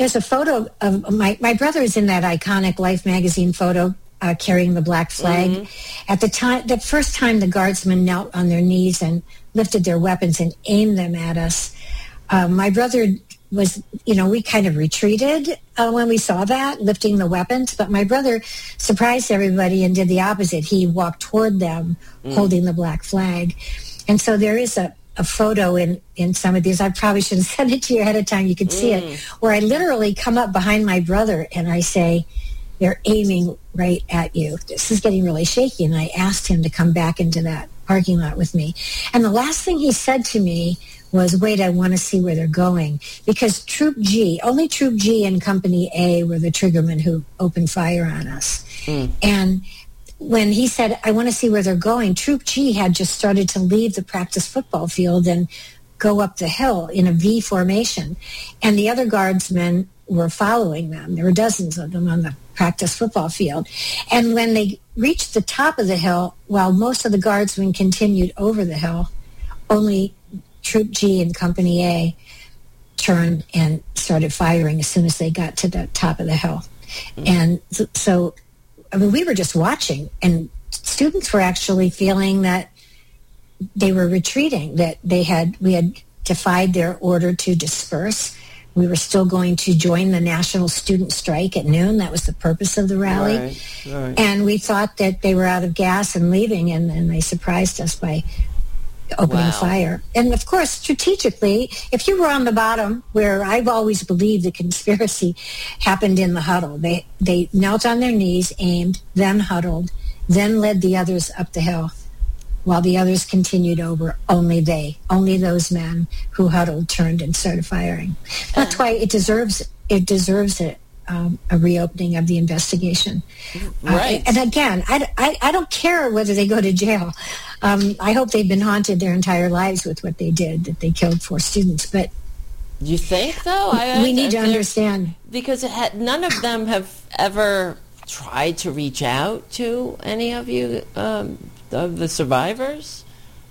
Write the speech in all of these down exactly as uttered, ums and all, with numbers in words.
there's a photo of my, my brother is in that iconic Life magazine photo uh, carrying the black flag. Mm-hmm. At the time, the first time the guardsmen knelt on their knees and lifted their weapons and aimed them at us, uh, my brother was, you know, we kind of retreated uh, when we saw that, lifting the weapons. But my brother surprised everybody and did the opposite. He walked toward them mm. holding the black flag. And so there is a, a photo in, in some of these. I probably should have sent it to you ahead of time. You could see mm. it, where I literally come up behind my brother and I say, they're aiming right at you. This is getting really shaky. And I asked him to come back into that parking lot with me. And the last thing he said to me was, wait, I want to see where they're going. Because Troop G, only Troop G and Company A were the triggermen who opened fire on us. Mm. And when he said, I want to see where they're going, Troop G had just started to leave the practice football field and go up the hill in a V formation. And the other guardsmen were following them. There were dozens of them on the practice football field. And when they reached the top of the hill, while most of the guardsmen continued over the hill, only Troop G and Company A turned and started firing as soon as they got to the top of the hill. Mm-hmm. And so, I mean, we were just watching, and students were actually feeling that they were retreating, that they had, we had defied their order to disperse. We were still going to join the national student strike at noon. That was the purpose of the rally. Right, right. And we thought that they were out of gas and leaving, and, and they surprised us by opening wow. fire. And of course, strategically, if you were on the bottom, where I've always believed the conspiracy happened in the huddle, they they knelt on their knees, aimed, then huddled, then led the others up the hill, while the others continued over. Only they, only those men who huddled turned and started firing. That's why it deserves it deserves it. Um, a reopening of the investigation. Right. Uh, and again, I, I, I don't care whether they go to jail. Um, I hope they've been haunted their entire lives with what they did, that they killed four students. But you think, though? I, we need to understand. Because it had, none of them have ever tried to reach out to any of you, um, of the survivors?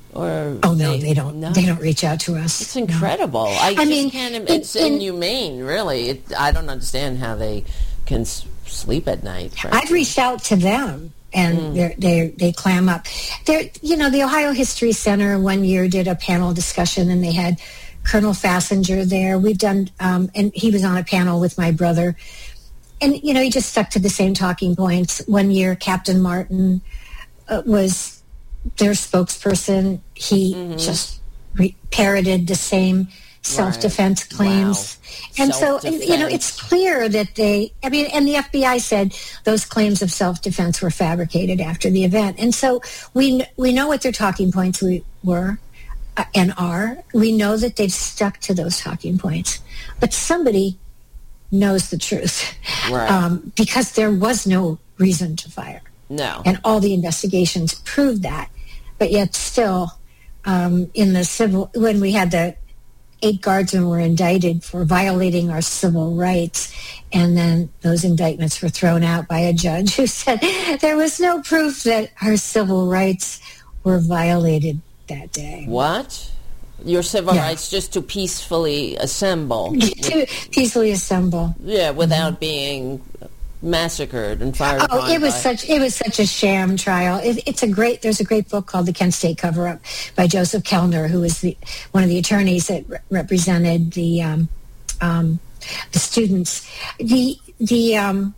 Or oh no, they, they don't. No. They don't reach out to us. It's incredible. No. I, I just mean, can't. It's in, inhumane, really. It, I don't understand how they can s- sleep at night. Frankly. I've reached out to them, and mm. they they they clam up. They're, you know, the Ohio History Center one year did a panel discussion, and they had Colonel Fassinger there. We've done, um, and he was on a panel with my brother, and you know, he just stuck to the same talking points. One year, Captain Martin uh, was their spokesperson. He mm-hmm. just re- parroted the same self-defense right. claims. Wow. And self-defense. So, you know, it's clear that they, I mean, and the F B I said those claims of self-defense were fabricated after the event. And so we we know what their talking points we were uh, and are. We know that they've stuck to those talking points. But somebody knows the truth. Right. Um, because there was no reason to fire. No. And all the investigations proved that. But yet still, um, in the civil, when we had the eight guardsmen were indicted for violating our civil rights, and then those indictments were thrown out by a judge who said there was no proof that our civil rights were violated that day. What? Your civil yeah. rights just to peacefully assemble. to peacefully assemble. Yeah, without mm-hmm. being massacred and fired oh, upon. it was by... such it was such a sham trial. It, it's a great. There's a great book called The Kent State Cover-Up by Joseph Kellner, who was the one of the attorneys that re- represented the um, um, the students. The the um,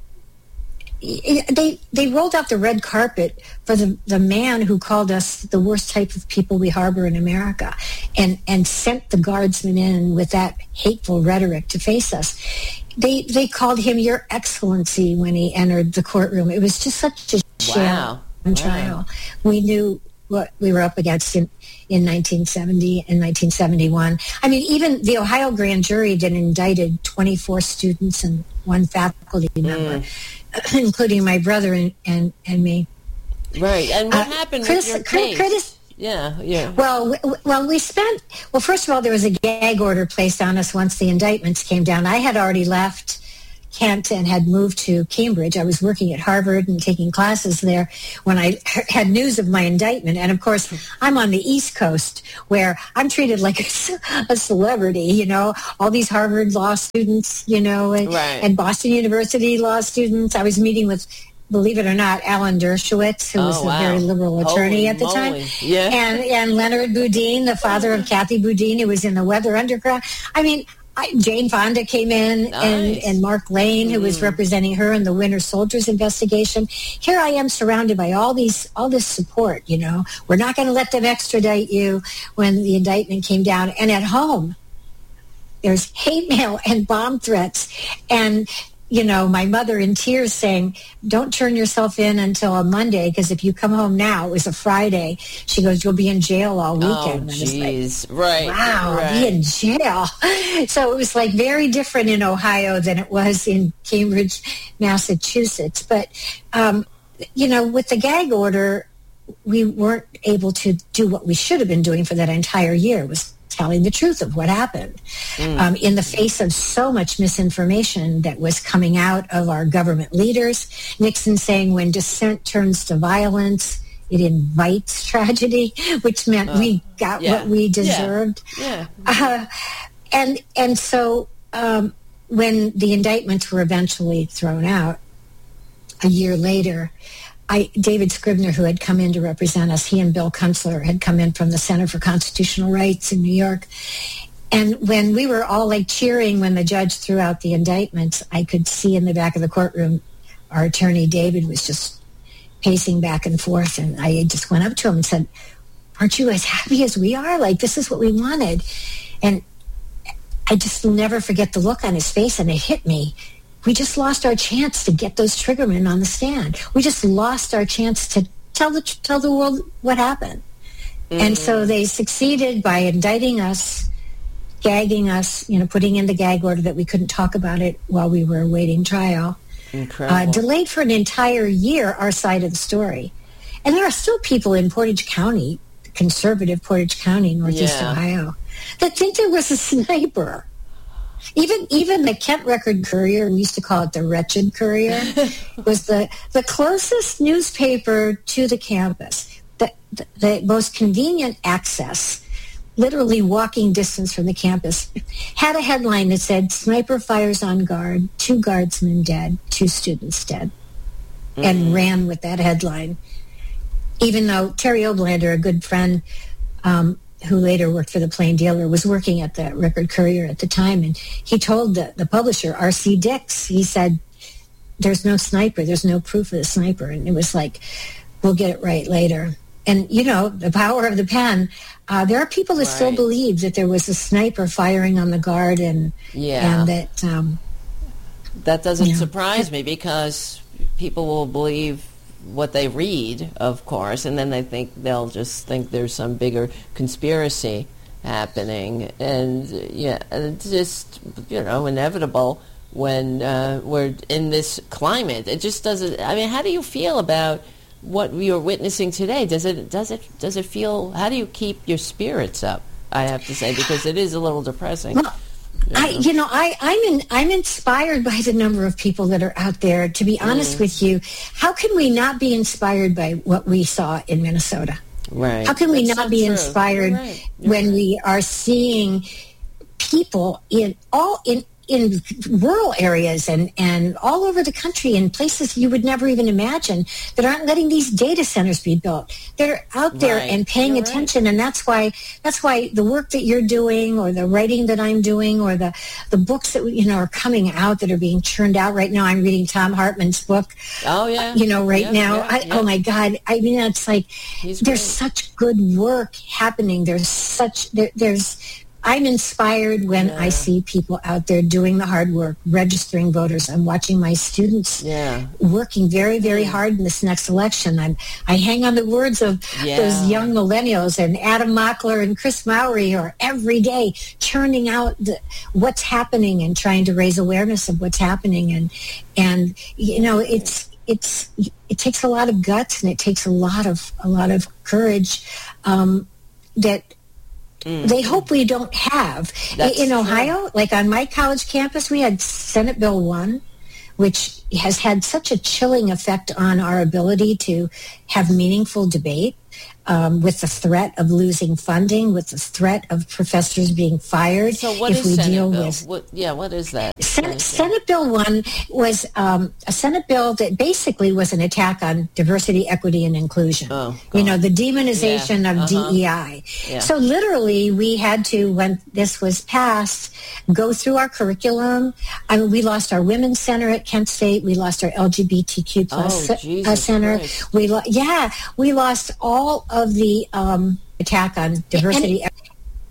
they they rolled out the red carpet for the the man who called us the worst type of people we harbor in America, and and sent the guardsmen in with that hateful rhetoric to face us. They they called him Your Excellency when he entered the courtroom. It was just such a wow. sham trial. Wow. We knew what we were up against in, in nineteen seventy and nineteen seventy-one. I mean, even the Ohio grand jury that indicted twenty-four students and one faculty member, mm. including my brother and, and, and me. Right. And what uh, happened Chris, with your Chris, case? Chris, Yeah, yeah. Well, w- well, we spent, well, first of all, there was a gag order placed on us once the indictments came down. I had already left Kent and had moved to Cambridge. I was working at Harvard and taking classes there when I had news of my indictment. And of course, I'm on the East Coast where I'm treated like a, a celebrity, you know, all these Harvard law students, you know, and, right. and Boston University law students. I was meeting with, believe it or not, Alan Dershowitz, who oh, was wow. a very liberal attorney Holy at the moly. time. Yeah. And, and Leonard Boudin, the father of Kathy Boudin, who was in the Weather Underground. I mean, I, Jane Fonda came in, nice. and, and Mark Lane, who mm. was representing her in the Winter Soldiers investigation. Here I am surrounded by all these, all this support, you know. We're not going to let them extradite you when the indictment came down. And at home, there's hate mail and bomb threats. And, you know, my mother in tears saying, don't turn yourself in until a Monday, because if you come home now, it was a Friday, she goes, you'll be in jail all weekend. Oh, jeez. Like, right. Wow, right. be in jail. So it was like very different in Ohio than it was in Cambridge, Massachusetts. But, um, you know, with the gag order, we weren't able to do what we should have been doing for that entire year, was telling the truth of what happened mm. um, in the face of so much misinformation that was coming out of our government leaders. Nixon saying when dissent turns to violence, it invites tragedy, which meant uh, we got yeah. what we deserved. Yeah. yeah. Uh, and, and so um, when the indictments were eventually thrown out a year later, I, David Scribner, who had come in to represent us, he and Bill Kunstler had come in from the Center for Constitutional Rights in New York. And when we were all like cheering when the judge threw out the indictments, I could see in the back of the courtroom, our attorney David was just pacing back and forth. And I just went up to him and said, aren't you as happy as we are? Like, this is what we wanted. And I just never forget the look on his face, and it hit me. We just lost our chance to get those triggermen on the stand. We just lost our chance to tell the tell the world what happened. Mm. And so they succeeded by indicting us, gagging us, you know, putting in the gag order that we couldn't talk about it while we were awaiting trial. Incredible. Uh, delayed for an entire year our side of the story. And there are still people in Portage County, conservative Portage County, Northeast yeah. Ohio, that think there was a sniper. Even even the Kent Record Courier, we used to call it the Wretched Courier, was the, the closest newspaper to the campus, the, the, the most convenient access, literally walking distance from the campus, had a headline that said, sniper fires on guard, two guardsmen dead, two students dead, mm-hmm. and ran with that headline. Even though Terry Oblander, a good friend, um, who later worked for the Plain Dealer, was working at the Record Courier at the time, and he told the, the publisher, R C Dix, he said, there's no sniper, there's no proof of the sniper. And it was like, we'll get it right later. And, you know, the power of the pen, uh, there are people that right. still believe that there was a sniper firing on the guard, and, yeah. and that... Um, that doesn't you know, surprise me, because people will believe what they read, of course, and then they think they'll just think there's some bigger conspiracy happening, and yeah, it's just, you know, inevitable when uh, we're in this climate. It just doesn't. I mean, how do you feel about what we are witnessing today? Does it does it does it feel? How do you keep your spirits up? I have to say, because it is a little depressing. Well, I, you know, I, I'm in, I'm inspired by the number of people that are out there. To be honest mm. with you, how can we not be inspired by what we saw in Minnesota? Right. How can we That's not so be true. inspired You're right. You're when right. we are seeing people in all in in rural areas and, and all over the country, in places you would never even imagine, that aren't letting these data centers be built, that are out there right. and paying You're attention. Right. And that's why that's why the work that you're doing, or the writing that I'm doing, or the, the books that, you know, are coming out, that are being churned out right now. I'm reading Tom Hartman's book. Oh, yeah. You know, right yeah, now. Yeah, I, yeah. Oh, my God. I mean, it's like He's there's great. such good work happening. There's such, there, there's, I'm inspired when yeah. I see people out there doing the hard work, registering voters. I'm watching my students yeah. working very, very hard in this next election. I'm, I hang on the words of yeah. those young millennials, and Adam Mockler and Chris Mowry are every day churning out the, what's happening and trying to raise awareness of what's happening. And, and you know, it's, it's, it takes a lot of guts, and it takes a lot of, a lot of courage um, that Mm. they hope we don't have. That's in true. Ohio, like on my college campus, we had Senate Bill one, which has had such a chilling effect on our ability to have meaningful debate, um, with the threat of losing funding, with the threat of professors being fired. So what if is we Senate deal bill? with What, yeah, what is that? Senate, Senate Bill one was um, a Senate bill that basically was an attack on diversity, equity, and inclusion. Oh, you know, the demonization yeah. of uh-huh. D E I. Yeah. So literally, we had to, when this was passed, go through our curriculum. I mean, we lost our Women's Center at Kent State. We lost our L G B T Q plus oh, uh, center. Christ. We lo- yeah, we lost all of the um, attack on diversity. And,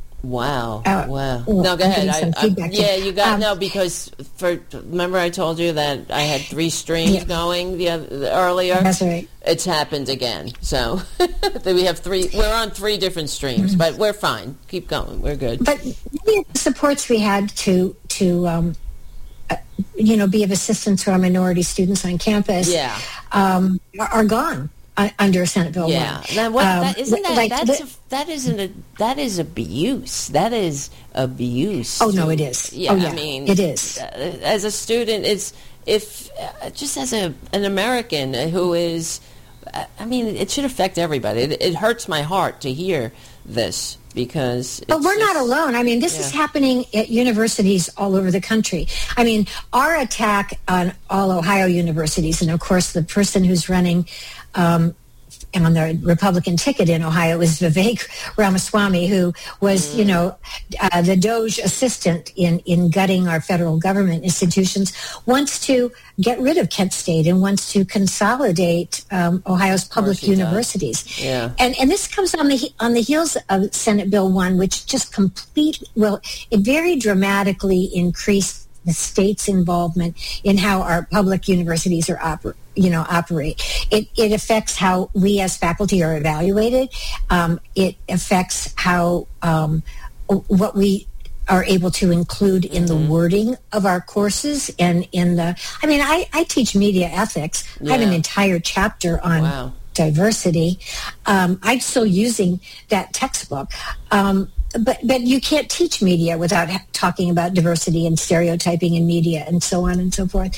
Wow! Uh, wow! Oh, no, go I'm ahead. I, I, yeah, you got um, no because for remember I told you that I had three streams yeah. going the, other, the earlier. That's right. It's happened again. So we have three. We're on three different streams, mm-hmm. but we're fine. Keep going. We're good. But the supports we had to to um, uh, you know be of assistance to our minority students on campus, yeah, um, are, are gone. Under Senate Bill yeah. one. Now, what, um, that, isn't that like that's the, a, that isn't a that is abuse. That is abuse. Oh no, it is. Yeah, oh, yeah. I mean, it is. As a student, it's if uh, just as a an American who is, I mean, it should affect everybody. It, it hurts my heart to hear this because. But we're just, not alone. I mean, this yeah. is happening at universities all over the country. I mean, our attack on all Ohio universities, and of course, the person who's running. Um, on the Republican ticket in Ohio was Vivek Ramaswamy, who was, mm. you know, uh, the Doge assistant in, in gutting our federal government institutions, wants to get rid of Kent State and wants to consolidate um, Ohio's public universities. Yeah. And and this comes on the on the heels of Senate Bill one, which just complete well, it very dramatically increased the state's involvement in how our public universities are oper- you know, operate. It, it affects how we as faculty are evaluated. Um, it affects how um, what we are able to include in mm-hmm. the wording of our courses and in the. I mean, I, I teach media ethics. Yeah. I have an entire chapter on. Wow. Diversity. Um, I'm still using that textbook. Um, but but you can't teach media without ha- talking about diversity and stereotyping in media and so on and so forth.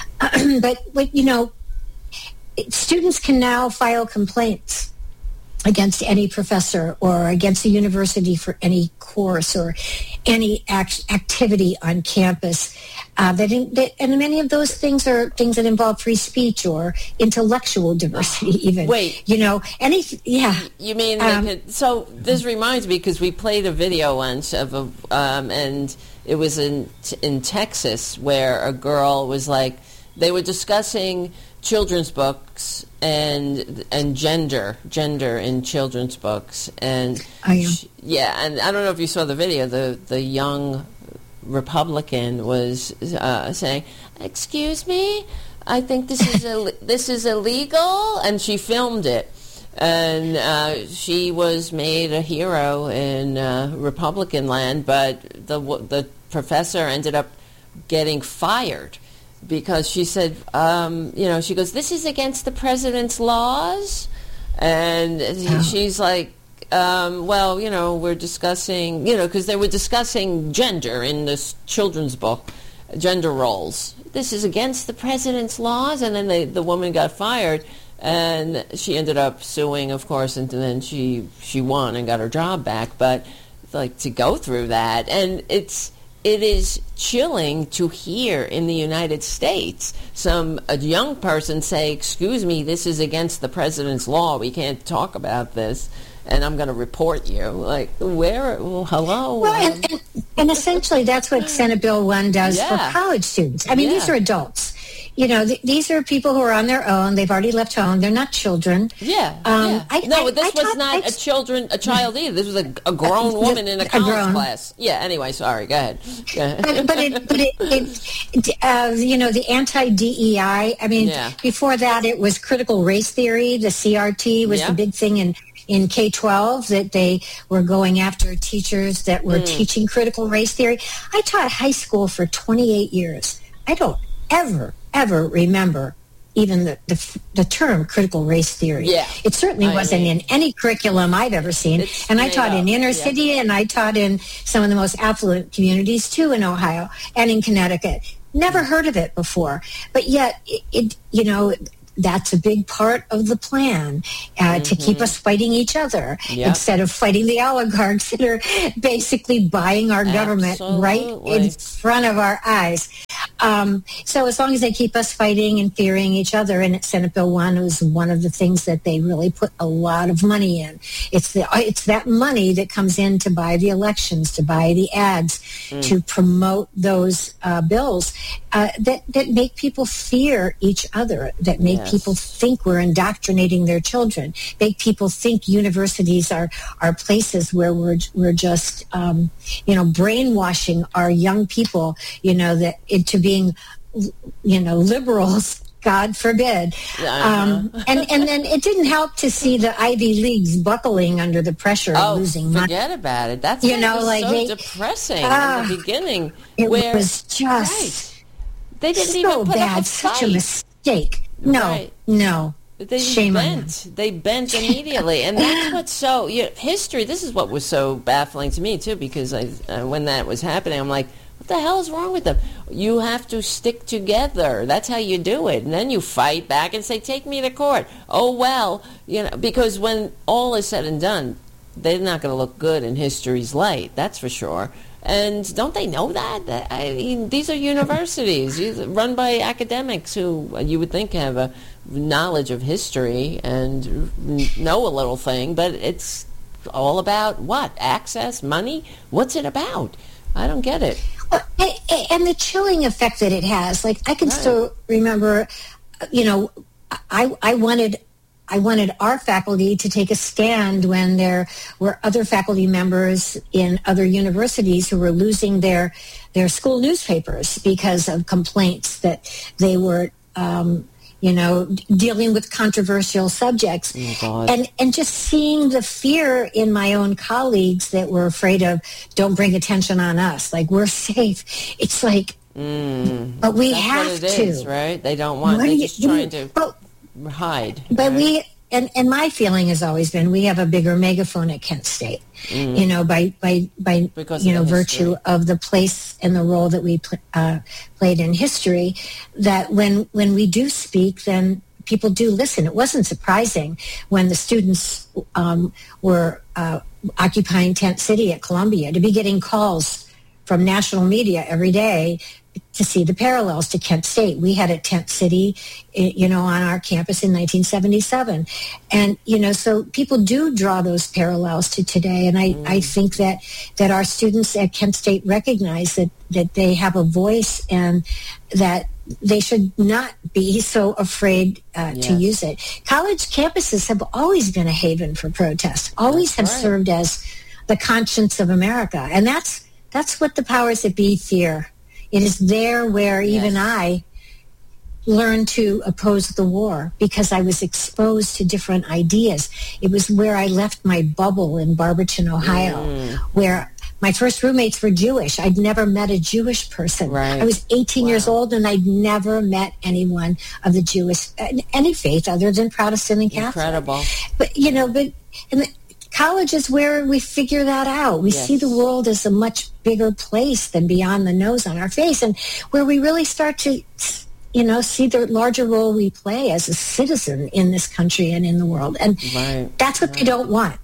but, but, you know, students can now file complaints against any professor or against the university for any course or any act- activity on campus. Uh, that, in, that and many of those things are things that involve free speech or intellectual diversity. Even wait, you know, any yeah. You mean um, they could, so? This reminds me because we played a video once of a um, and it was in in Texas where a girl was like they were discussing children's books and and gender gender in children's books and I am. She, yeah and I don't know if you saw the video. The the young Republican was uh, saying, "Excuse me, I think this is Ill- this is illegal," and she filmed it, and uh, she was made a hero in uh, Republican land. But the the professor ended up getting fired because she said, um, you know, she goes, "This is against the president's laws," and oh. she's like. Um, well, you know, we're discussing, you know, because they were discussing gender in this children's book, gender roles. This is against the president's laws, and then they, the woman got fired, and she ended up suing, of course, and then she she won and got her job back. But like to go through that, and it's it is chilling to hear in the United States some a young person say, "Excuse me, this is against the president's law. We can't talk about this." And I'm going to report you. Like, where? Well, hello. Well, and, and, and essentially that's what Senate Bill one does yeah. for college students. I mean, yeah. these are adults. You know, th- these are people who are on their own. They've already left home. They're not children. Yeah. Um, yeah. I, no, I, this I was taught, not I, a children, a child either. This was a, a grown woman in a college a class. Yeah. Anyway, sorry. Go ahead. Go ahead. But, but it, but it, it uh, you know, the anti-D E I. I mean, yeah. before that, it was critical race theory. The C R T was yeah. the big thing in. in K twelve that they were going after teachers that were mm. teaching critical race theory. I taught high school for twenty-eight years. I don't ever, ever remember even the, the, the term critical race theory. Yeah. It certainly I wasn't mean, in any curriculum I've ever seen. And I taught up. in inner yeah. city and I taught in some of the most affluent communities too in Ohio and in Connecticut. Never heard of it before. But yet, it, it you know, that's a big part of the plan, uh, mm-hmm. to keep us fighting each other yep. instead of fighting the oligarchs that are basically buying our government Absolutely. right in front of our eyes. Um, so as long as they keep us fighting and fearing each other, and Senate Bill one was one of the things that they really put a lot of money in. It's the it's that money that comes in to buy the elections, to buy the ads, mm. to promote those uh, bills uh, that, that make people fear each other, that make yes. people think we're indoctrinating their children, make people think universities are, are places where we're we're just um, you know brainwashing our young people, you know, that into being, you know, liberals. God forbid. Uh-huh. Um, and, and then it didn't help to see the Ivy Leagues buckling under the pressure oh, of losing money. Forget about it. That's you know, was like so they, depressing uh, in the beginning. It where, was just right. they didn't so even put bad, up a such fight. a mistake. No, right. no. They Shame bent. on them. They bent immediately, and that's what's so you know, history. This is what was so baffling to me too, because I, uh, when that was happening, I'm like, what the hell is wrong with them? You have to stick together. That's how you do it. And then you fight back and say, take me to court. Oh, well, you know, because when all is said and done, they're not going to look good in history's light. That's for sure. And don't they know that? That- I mean, these are universities run by academics who you would think have a knowledge of history and know a little thing, but it's all about what? Access? Money? What's it about? I don't get it. And the chilling effect that it has. Like, I can right. still remember, you know, I, I wanted I wanted our faculty to take a stand when there were other faculty members in other universities who were losing their their school newspapers because of complaints that they were, um, you know, dealing with controversial subjects. Oh, God. And and just seeing the fear in my own colleagues that were afraid of, don't bring attention on us, like we're safe. It's like, mm, but we that's have what it to. Is, right? They don't want, they're just you, trying to but, hide. But right? we, and, and my feeling has always been, we have a bigger megaphone at Kent State, mm. you know, by, by, by because you know, of virtue history. of the place and the role that we pl- uh, played in history, that when, when we do speak, then people do listen. It wasn't surprising when the students um, were uh, occupying Tent City at Columbia to be getting calls from national media every day to see the parallels to Kent State. We had a Tent City, you know, on our campus in nineteen seventy-seven. And, you know, so people do draw those parallels to today. And I, mm. I think that, that our students at Kent State recognize that, that they have a voice and that they should not be so afraid uh, yes. to use it. College campuses have always been a haven for protest, always that's have right. served as the conscience of America. And that's that's what the powers that be fear. It is there where yes. even I learned to oppose the war because I was exposed to different ideas. It was where I left my bubble in Barberton, Ohio, mm. where my first roommates were Jewish. I'd never met a Jewish person. Right. I was eighteen wow. years old, and I'd never met anyone of the Jewish, any faith other than Protestant and Catholic. Incredible. But, you know, but and the, college is where we figure that out. We yes. see the world as a much bigger place than beyond the nose on our face, and where we really start to, you know, see the larger role we play as a citizen in this country and in the world. And right. that's what right. they don't want.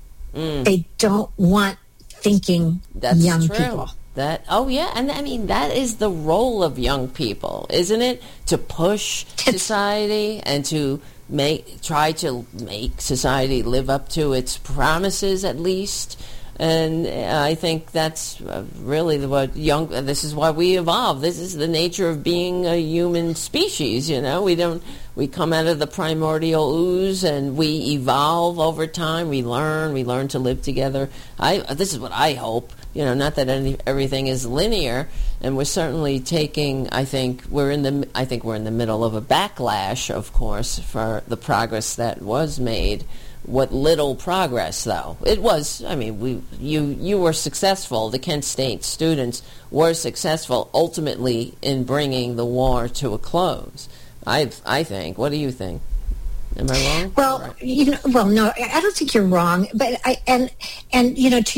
Mm. They don't want thinking That's young true. people. That oh yeah, and I mean that is the role of young people, isn't it? To push society and to make try to make society live up to its promises at least. And I think that's really what young. This is why we evolve. This is the nature of being a human species. You know, we don't. We come out of the primordial ooze, and we evolve over time. We learn. We learn to live together. I. This is what I hope. You know, not that any, everything is linear, and we're certainly taking. I think we're in the. I think we're in the middle of a backlash, of course, for the progress that was made. What little progress, though, it was. I mean, we, you, you were successful. The Kent State students were successful ultimately in bringing the war to a close. I, I think. What do you think? Am I wrong? Well, right. you know, well, no, I don't think you're wrong. But I and and you know, to your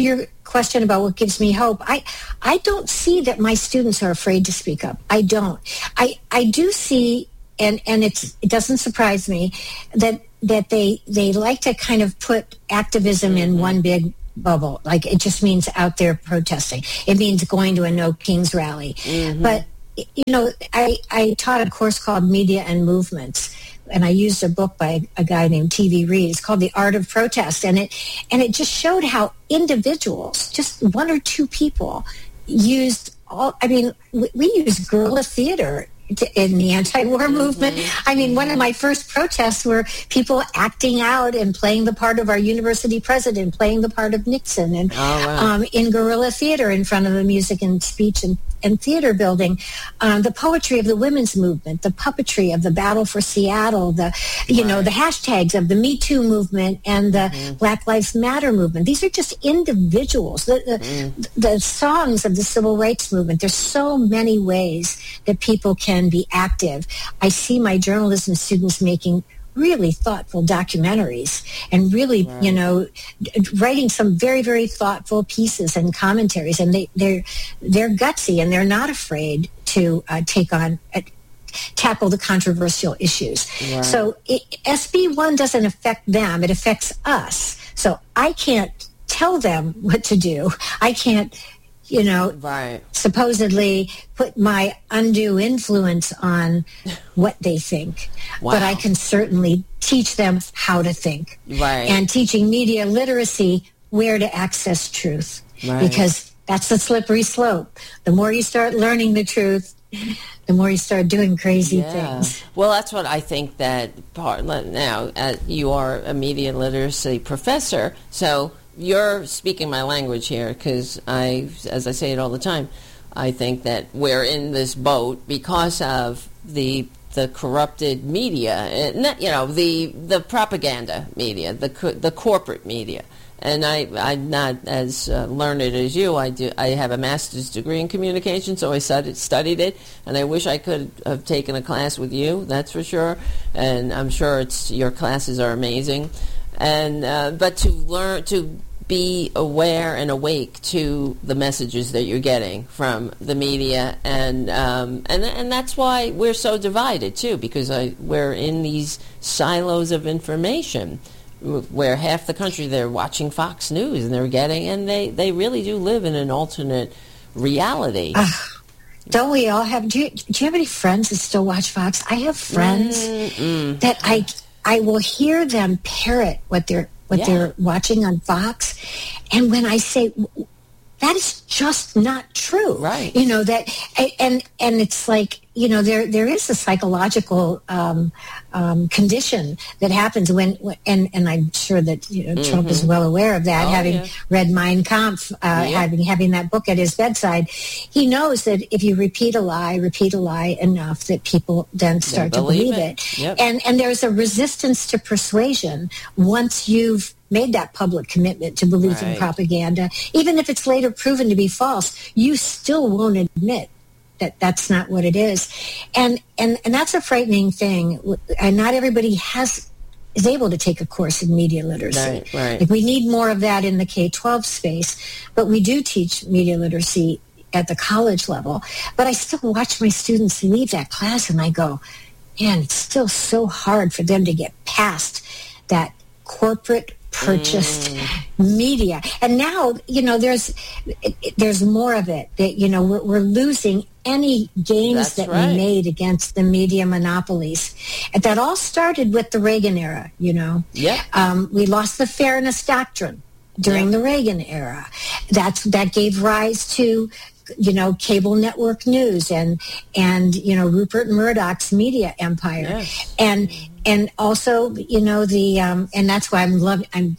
question about what gives me hope, I I don't see that my students are afraid to speak up. I don't. I I do see, and and it's it doesn't surprise me that that they they like to kind of put activism in one big bubble. Like, it just means out there protesting. It means going to a No Kings rally. Mm-hmm. But you know, I I taught a course called Media and Movements, and I used a book by a guy named T V Reed. It's called The Art of Protest, and it and it just showed how individuals, just one or two people, used all. I mean, we, we used guerrilla theater to, in the anti-war mm-hmm. movement. I mean, one of my first protests were people acting out and playing the part of our university president, playing the part of Nixon, and oh, wow. um, in guerrilla theater in front of the Music and Speech and and theater building, um, the poetry of the women's movement, the puppetry of the Battle for Seattle, the you right. know the hashtags of the Me Too movement and the mm-hmm. Black Lives Matter movement. These are just individuals. The the, mm. the songs of the Civil Rights Movement. There's so many ways that people can be active. I see my journalism students making really thoughtful documentaries and really, right. you know, writing some very, very thoughtful pieces and commentaries. And they, they're, they're gutsy and they're not afraid to uh, take on, uh, tackle the controversial issues. Right. So it, S B one doesn't affect them. It affects us. So I can't tell them what to do. I can't, you know, right. supposedly put my undue influence on what they think. Wow. But I can certainly teach them how to think. Right. And teaching media literacy, where to access truth. Right. Because that's the slippery slope. The more you start learning the truth, the more you start doing crazy yeah. things. Well, that's what I think that part now, uh, you are a media literacy professor, so you're speaking my language here, because I, as I say it all the time, I think that we're in this boat because of the the corrupted media, not, you know, the the propaganda media, the the corporate media. And I, I'm not as uh, learned as you. I do. I have a master's degree in communication, so I studied, studied it. And I wish I could have taken a class with you. That's for sure. And I'm sure it's your classes are amazing. And uh, but to learn to be aware and awake to the messages that you're getting from the media, and um, and and that's why we're so divided too, because I, we're in these silos of information, where half the country they're watching Fox News and they're getting, and they, they really do live in an alternate reality. Uh, don't we all have? Do you, do you have any friends that still watch Fox? I have friends Mm-mm. that I I will hear them parrot what they're what yeah. they're watching on Fox, and when I say that is just not true, right? You know that, and and it's like, you know, there there is a psychological um, um, condition that happens when, when, and and I'm sure that, you know, mm-hmm. Trump is well aware of that, oh, having yeah. read Mein Kampf, uh, yeah. having having that book at his bedside. He knows that if you repeat a lie, repeat a lie enough, that people then start to believe, believe it. it. Yep. And and there's a resistance to persuasion once you've made that public commitment to believe right. in propaganda. Even if it's later proven to be false, you still won't admit that that's not what it is. And and and that's a frightening thing. And not everybody has is able to take a course in media literacy. Right, right. Like, we need more of that in the K twelve space, but we do teach media literacy at the college level. But I still watch my students leave that class and I go, man, it's still so hard for them to get past that corporate purchased mm. media. And now, you know, there's it, it, there's more of it. That, you know, we're, we're losing any gains That's that right. we made against the media monopolies. And that all started with the Reagan era, you know. Yeah. Um, we lost the fairness doctrine during yeah. the Reagan era. That's that gave rise to, you know, cable network news and and you know, Rupert Murdoch's media empire. Yes. And and also, you know, the um, and that's why I'm loving I'm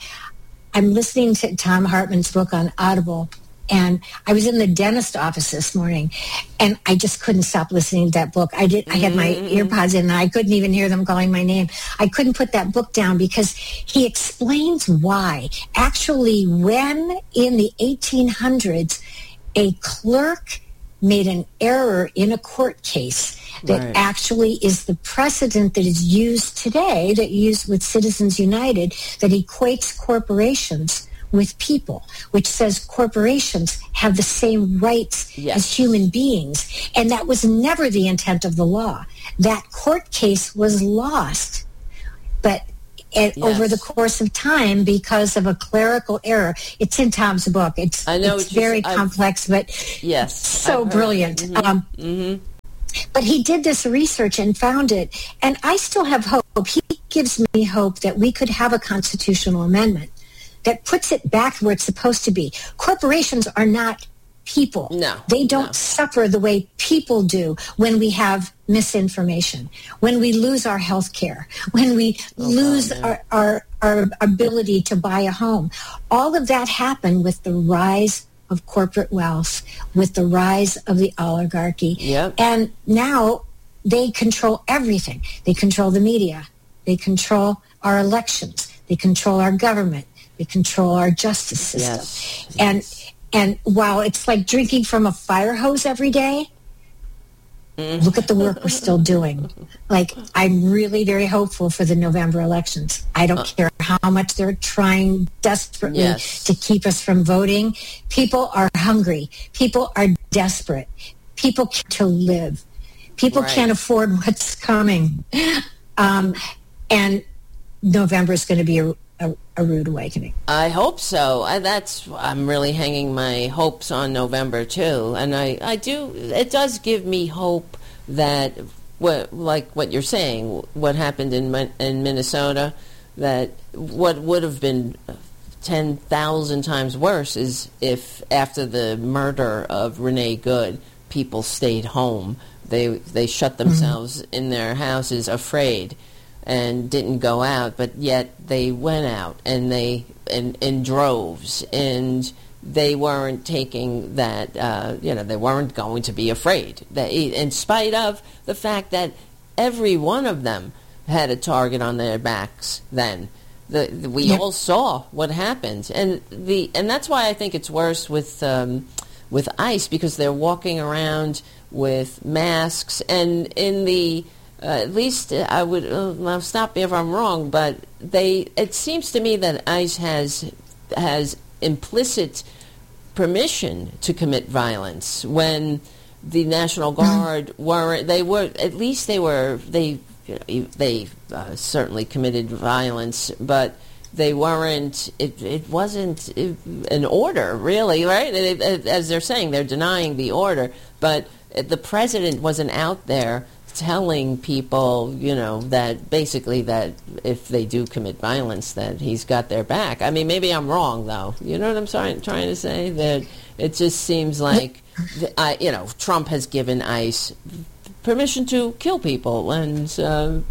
I'm listening to Thom Hartmann's book on Audible. And I was in the dentist office this morning, and I just couldn't stop listening to that book. I did. I had my earpods in, and I couldn't even hear them calling my name. I couldn't put that book down because he explains why. Actually, when in the eighteen hundreds, a clerk made an error in a court case that right. actually is the precedent that is used today, that used with Citizens United, that equates corporations with people, which says corporations have the same rights yes. as human beings. And that was never the intent of the law. That court case was lost. But it, yes. over the course of time, because of a clerical error, it's in Tom's book. It's, I know it's very I've, complex, but yes, so brilliant. Mm-hmm. Um, mm-hmm. But he did this research and found it. And I still have hope. He gives me hope that we could have a constitutional amendment that puts it back where it's supposed to be. Corporations are not people. No. They don't no. suffer the way people do when we have misinformation, when we lose our health care, when we oh, lose God, our, our, our ability to buy a home. All of that happened with the rise of corporate wealth, with the rise of the oligarchy. Yep. And now they control everything. They control the media. They control our elections. They control our government. They control our justice system. Yes. And yes. and while it's like drinking from a fire hose every day, mm. look at the work we're still doing. Like, I'm really very hopeful for the November elections. I don't uh. care how much they're trying desperately yes. to keep us from voting. People are hungry. People are desperate. People can't to live. People right. can't afford what's coming. Um, and November is going to be a, a, a rude awakening. I hope so. I, that's I'm really hanging my hopes on November too, and I, I do. It does give me hope that what like what you're saying, what happened in in Minnesota, that what would have been ten thousand times worse is if after the murder of Renee Good, people stayed home. They they shut themselves mm-hmm. in their houses afraid and didn't go out, but yet they went out and they in, in droves, and they weren't taking that, uh, you know, they weren't going to be afraid. They, in spite of the fact that every one of them had a target on their backs then. The, the, we yep. all saw what happened. And the and that's why I think it's worse with um, with ICE, because they're walking around with masks, and in the uh, at least I would uh, stop me if I'm wrong, but they it seems to me that ICE has has implicit permission to commit violence when the National Guard were they were at least they were they you know, they uh, certainly committed violence, but they weren't, it, it wasn't an order, really, right? It, it, as they're saying, they're denying the order, but the president wasn't out there telling people, you know, that basically that if they do commit violence, that he's got their back. I mean, maybe I'm wrong, though. You know what I'm sorry, trying to say? That it just seems like, I, you know, Trump has given ICE permission to kill people, and uh,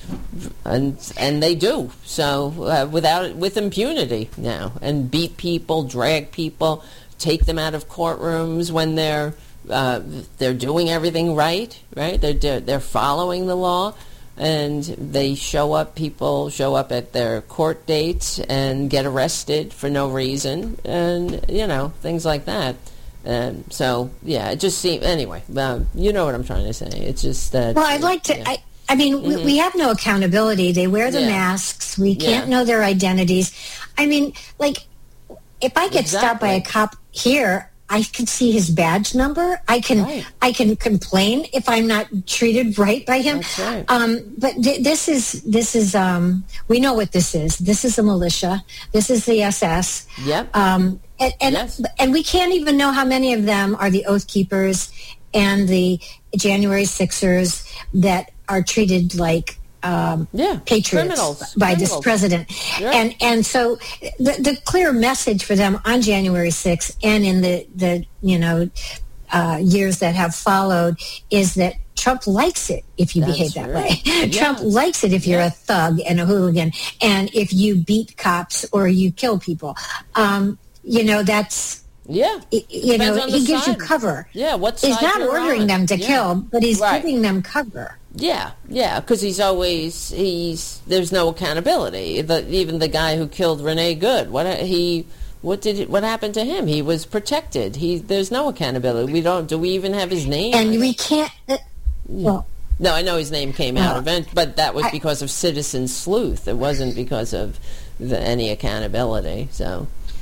and and they do so uh, without with impunity now, and beat people, drag people, take them out of courtrooms when they're uh, they're doing everything right, right? They're they're following the law, and they show up. People show up at their court dates and get arrested for no reason, and you know, things like that. And so, yeah, it just seems, anyway, um, you know what I'm trying to say. It's just that... Well, I'd like to... Yeah. I, I mean, mm-hmm. we, we have no accountability. They wear the yeah. masks. We can't yeah. know their identities. I mean, like, if I get exactly. stopped by a cop here, I can see his badge number. I can right. I can complain if I'm not treated right by him. That's right. Um, but th- this is, this is um, we know what this is. This is the militia. This is the S S. Yep. Um, and and, yes. and we can't even know how many of them are the Oath Keepers and the January Sixers that are treated like um, yeah. patriots Criminals. by Criminals. this president. Yeah. And and so the, the clear message for them on January sixth and in the, the you know, uh, years that have followed is that Trump likes it if you That's behave that right. way. Yes. Trump likes it if you're yes. a thug and a hooligan, and if you beat cops or you kill people. Um, you know, that's... Yeah. You know, he gives side. you cover. Yeah, what He's side not you're ordering on. them to yeah. kill, but he's right. giving them cover. Yeah, yeah, because he's always, he's, there's no accountability. The, even the guy who killed Renee Good, what he, what did, what happened to him? He was protected. He, there's no accountability. We don't, do we even have his name? And we can't, uh, well... No, I know his name came out, well, event, but that was I, because of citizen sleuth. It wasn't because of the, any accountability, so...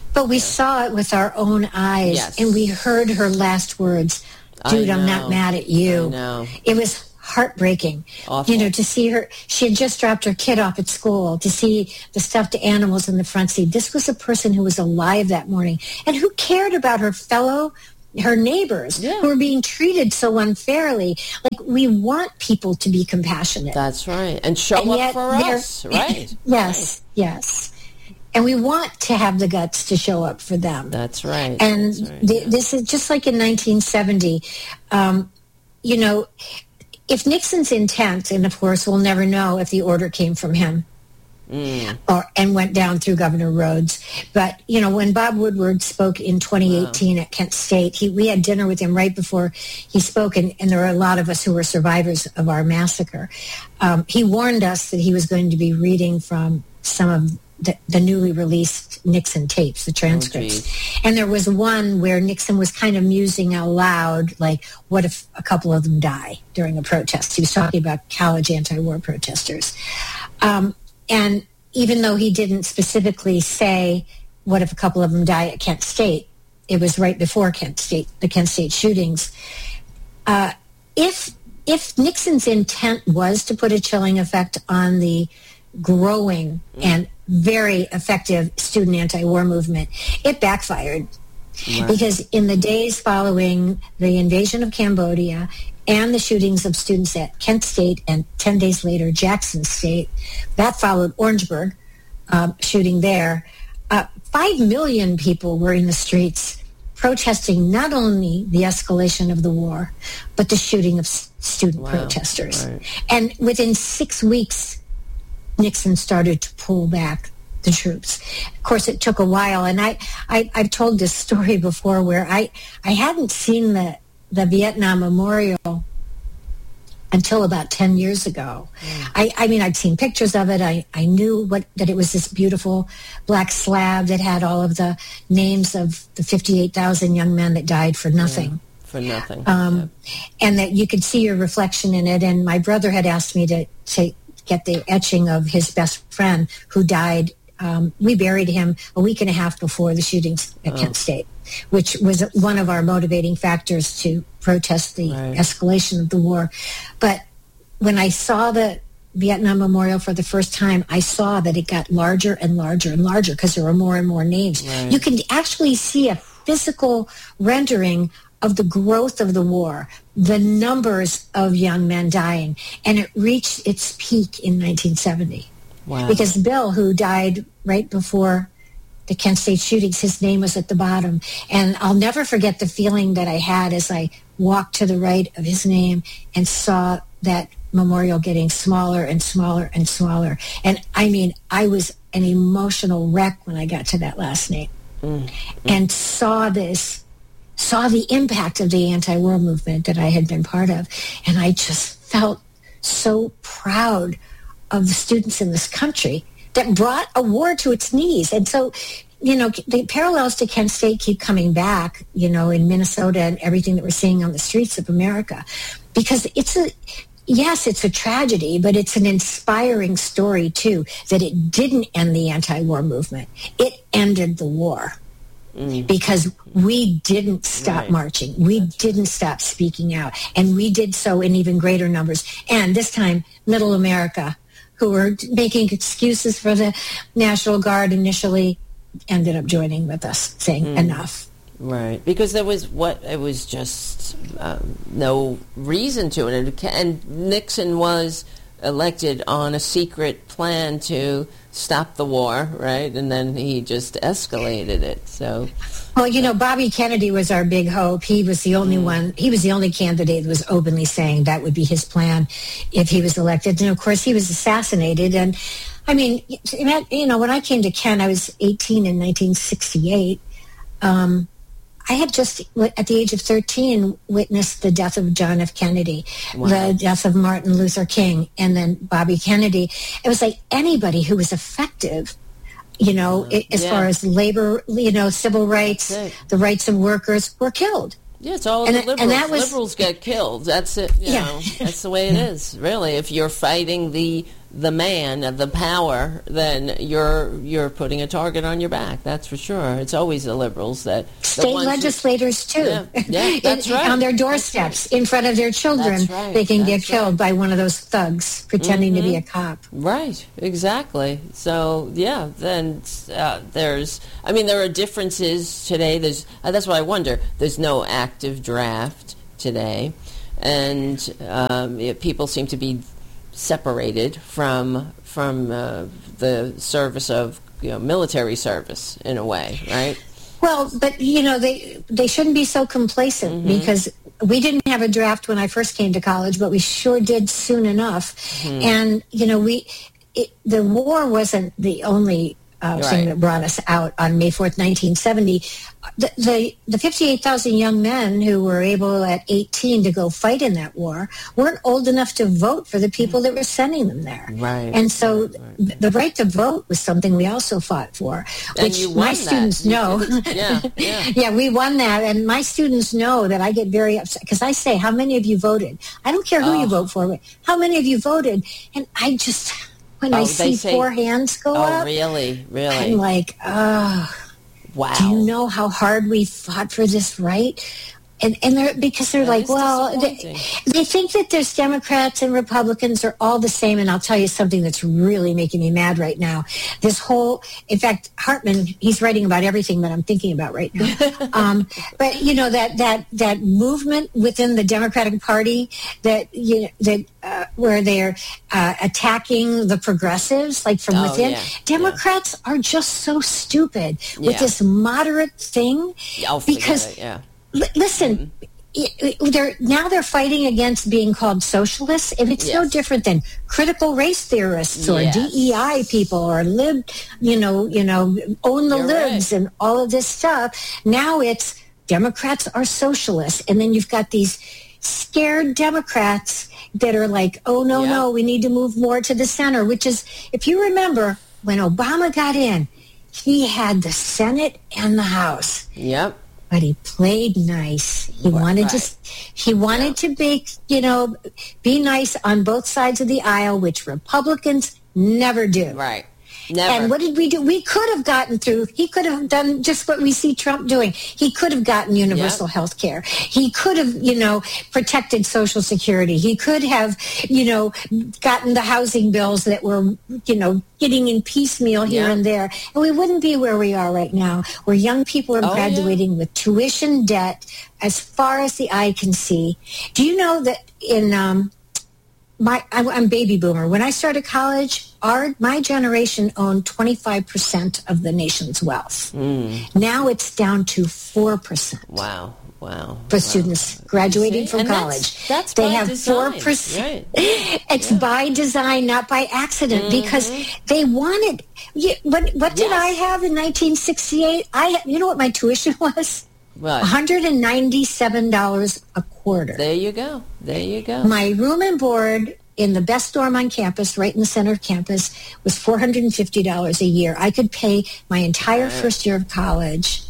But we saw it with our own eyes, Yes. and we heard her last words, dude, I'm not mad at you. I know. It was heartbreaking. Awful. You know, to see her, she had just dropped her kid off at school, to see the stuffed animals in the front seat. This was a person who was alive that morning and who cared about her fellow, her neighbors, yeah. who were being treated so unfairly. Like, we want people to be compassionate. That's right. And show and up for us, right? Yes, right. yes. And we want to have the guts to show up for them. That's right. And That's right, the, yeah. this is just like in nineteen seventy. Um, you know, if Nixon's intent, and of course we'll never know if the order came from him mm. or and went down through Governor Rhodes. But, you know, when Bob Woodward spoke in twenty eighteen wow. at Kent State, he, we had dinner with him right before he spoke, and, and there were a lot of us who were survivors of our massacre. Um, he warned us that he was going to be reading from some of The, the newly released Nixon tapes, the transcripts. Oh, and there was one where Nixon was kind of musing out loud, like, what if a couple of them die during a protest? He was talking about college anti-war protesters. Um, and even though he didn't specifically say, what if a couple of them die at Kent State, it was right before Kent State, the Kent State shootings. Uh, if if Nixon's intent was to put a chilling effect on the growing mm. and very effective student anti-war movement, it backfired. Wow. Because in the days following the invasion of Cambodia and the shootings of students at Kent State and ten days later Jackson State, that followed Orangeburg um, shooting there, uh, five million people were in the streets protesting not only the escalation of the war, but the shooting of s- student wow. protesters. Right. And within six weeks, Nixon started to pull back the troops. Of course, it took a while, and I, I, I've told this story before where I, I hadn't seen the, the Vietnam Memorial until about ten years ago. Mm. I, I mean, I'd seen pictures of it. I, I knew what that it was this beautiful black slab that had all of the names of the fifty-eight thousand young men that died for nothing. Yeah, for nothing. Um, yeah. And that you could see your reflection in it. And my brother had asked me to, to get the etching of his best friend who died. Um, we buried him a week and a half before the shootings at oh. Kent State, which was one of our motivating factors to protest the right. escalation of the war. But when I saw the Vietnam Memorial for the first time, I saw that it got larger and larger and larger because there were more and more names. Right. You can actually see a physical rendering of the growth of the war, the numbers of young men dying, and it reached its peak in nineteen seventy. Wow. Because Bill, who died right before the Kent State shootings, his name was at the bottom. And I'll never forget the feeling that I had as I walked to the right of his name and saw that memorial getting smaller and smaller and smaller. And I mean, I was an emotional wreck when I got to that last name mm. and saw this, saw the impact of the anti-war movement that I had been part of. And I just felt so proud of the students in this country that brought a war to its knees. And so, you know, the parallels to Kent State keep coming back, you know, in Minnesota and everything that we're seeing on the streets of America. Because it's a, yes, it's a tragedy, but it's an inspiring story, too, that it didn't end the anti-war movement. It ended the war. Mm. Because we didn't stop right. marching. We That's didn't right. stop speaking out. And we did so in even greater numbers. And this time, Middle America, who were making excuses for the National Guard initially, ended up joining with us, saying mm. enough. Right, because there was what it was just um, no reason to it, and Nixon was elected on a secret plan to stop the war, right? And then he just escalated it. So, well, you know, Bobby Kennedy was our big hope. He was the only mm. one. He was the only candidate that was openly saying that would be his plan if he was elected. And of course, he was assassinated. And I mean, you know, when I came to Kent, I was eighteen in nineteen sixty-eight. Um, I had just, at the age of thirteen, witnessed the death of John F. Kennedy, wow. the death of Martin Luther King, and then Bobby Kennedy. It was like anybody who was effective, you know, uh, as yeah. far as labor, you know, civil rights, the rights of workers were killed. Yeah, it's all and, the liberals. And that was, liberals get killed. That's it. You yeah. know, that's the way it yeah. is, really. If you're fighting the the man of the power, then you're you're putting a target on your back. That's for sure. It's always the liberals that state legislators who, too. Yeah, yeah that's in, right. On their doorsteps, right. in front of their children, right. they can that's get killed right. by one of those thugs pretending mm-hmm. to be a cop. Right. Exactly. So yeah, then uh, there's. I mean, there are differences today. There's. Uh, that's what I wonder. There's no active draft today, and um, yeah, people seem to be separated from from uh, the service of you know military service in a way, right? Well, but you know they they shouldn't be so complacent mm-hmm. because we didn't have a draft when I first came to college, but we sure did soon enough. Mm-hmm. And you know we it, the war wasn't the only uh, right. thing that brought us out on May fourth, nineteen seventy. The, the, the fifty-eight thousand young men who were able at eighteen to go fight in that war weren't old enough to vote for the people that were sending them there. Right. And so right, right. the right to vote was something we also fought for, and which you won my that. students you know. yeah, yeah. yeah, we won that. And my students know that I get very upset because I say, how many of you voted? I don't care who oh. you vote for, but how many of you voted? And I just, when oh, I see say, four hands go oh, up, really, really? I'm like, oh. Wow. Do you know how hard we fought for this right? And and they're because they're that like, well, they, they think that there's Democrats and Republicans are all the same. And I'll tell you something that's really making me mad right now. This whole, in fact, Hartman, he's writing about everything that I'm thinking about right now. um, but you know that that that movement within the Democratic Party that you know, that uh, where they're uh, attacking the progressives, like from oh, within. Yeah. Democrats yeah. are just so stupid with yeah. this moderate thing I'll because. It, yeah. L- listen, mm-hmm. they're now they're fighting against being called socialists, and it's yes. no different than critical race theorists or yes. D E I people or lib, you know, you know, own the You're libs right. and all of this stuff. Now it's Democrats are socialists, and then you've got these scared Democrats that are like, oh no, yep. no, we need to move more to the center. Which is, if you remember, when Obama got in, he had the Senate and the House. Yep. But he played nice. He right. wanted to. He wanted yeah. to be, you know, be nice on both sides of the aisle, which Republicans never do. Right. Never. And what did we do? We could have gotten through. He could have done just what we see Trump doing. He could have gotten universal yep. health care. He could have, you know, protected Social Security. He could have, you know, gotten the housing bills that were, you know, getting in piecemeal here yep. and there. And we wouldn't be where we are right now, where young people are oh, graduating yeah. with tuition debt as far as the eye can see. Do you know that in... Um, My, I'm baby boomer. When I started college, our my generation owned twenty-five percent of the nation's wealth. Mm. Now it's down to four percent. Wow, wow. For wow. students graduating from and college. That's, that's they by have design. four percent. Right. It's yeah. by design, not by accident, mm-hmm. because they wanted... You, what what did yes. I have in nineteen sixty-eight? I You know what my tuition was? What? one hundred ninety-seven dollars a quarter. There you go. There you go. My room and board in the best dorm on campus, right in the center of campus, was four hundred fifty dollars a year. I could pay my entire right. first year of college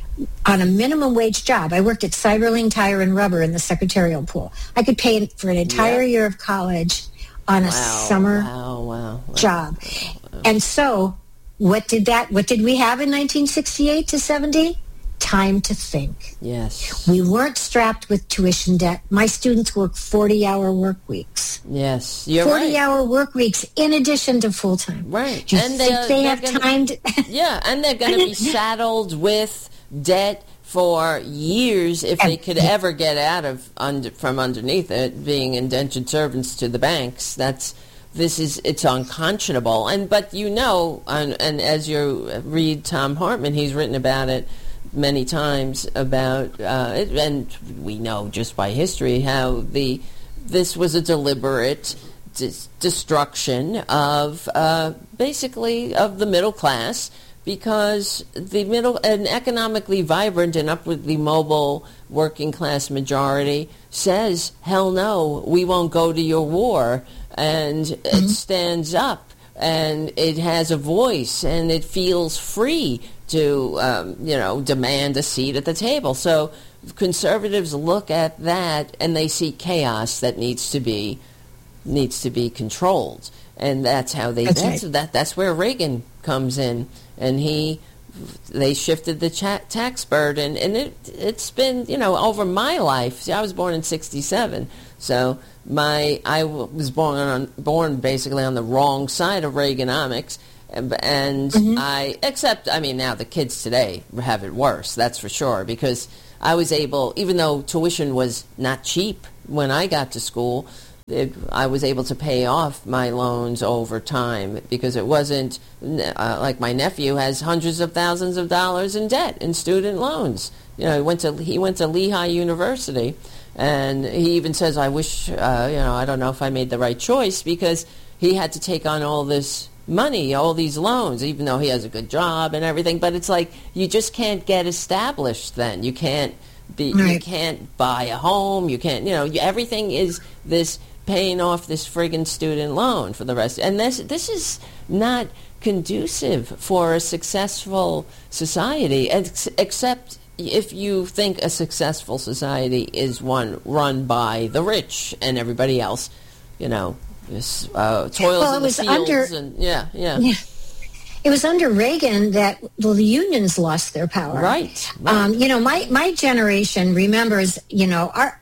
on a minimum wage job. I worked at Cyberling Tire and Rubber in the secretarial pool. I could pay for an entire yep. year of college on a wow. summer wow, wow, wow. job. Wow. And so what did that, what did we have in nineteen sixty-eight to seventy? Time to think. Yes. We weren't strapped with tuition debt. My students work forty-hour work weeks. Yes, you're forty-hour right. work weeks in addition to full-time. Right. Do you and think they, they have gonna, time to... yeah, and they're going to be saddled with debt for years if they could ever get out of under, from underneath it, being indentured servants to the banks. That's... This is, it's unconscionable. And, but you know, and, and as you read Thom Hartmann, he's written about it many times about, uh, it, and we know just by history how the this was a deliberate dis- destruction of uh, basically of the middle class, because the middle, an economically vibrant and upwardly mobile working class majority says, hell no, we won't go to your war, and mm-hmm. it stands up and it has a voice and it feels free to, um, you know, demand a seat at the table. So conservatives look at that and they see chaos that needs to be needs to be controlled. and that's how they. That's That's right. that. That's where Reagan comes in, and he. They shifted the cha- tax burden, and it it's been you know over my life. See, I was born in sixty-seven, so my I w- was born on born basically on the wrong side of Reaganomics, and, and mm-hmm. I except I mean now the kids today have it worse. That's for sure, because I was able, even though tuition was not cheap when I got to school. It, I was able to pay off my loans over time because it wasn't uh, like my nephew has hundreds of thousands of dollars in debt in student loans. You know, he went to he went to Lehigh University, and he even says, "I wish uh, you know I don't know if I made the right choice," because he had to take on all this money, all these loans, even though he has a good job and everything. But it's like you just can't get established. Then you can't be right. You can't buy a home. You can't you know you, everything is this. Paying off this friggin' student loan for the rest. And this this is not conducive for a successful society, ex- except if you think a successful society is one run by the rich and everybody else, you know, this, uh, toils well, in the was fields. Under, and, yeah, yeah, yeah. It was under Reagan that well, the unions lost their power. Right. right. Um, you know, my, my generation remembers, you know, our...